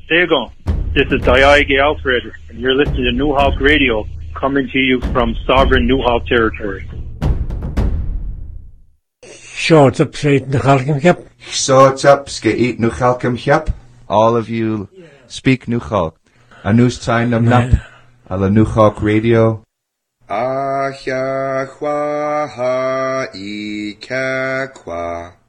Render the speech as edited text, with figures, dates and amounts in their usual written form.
Dagon, this is Diage Alfred, and you're listening to New Hawk Radio, coming to you from sovereign New Hawk territory. Shorts up, straight New Halcom Hep. Shorts up, skate New Halcom Hep. All of you speak New Hawk. A news time nam nap. A la New Hawk Radio. Ah ya hwa ha I ka kwa.